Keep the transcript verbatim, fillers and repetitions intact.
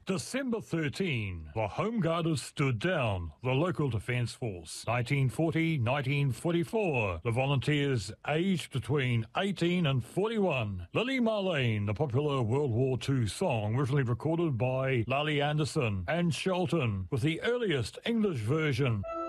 December thirteenth, the Home Guarders stood down the local defence force. nineteen forty to nineteen forty-four, the volunteers aged between eighteen and forty-one. Lily Marlene, the popular World War Two song originally recorded by Lally Anderson and Shelton, with the earliest English version.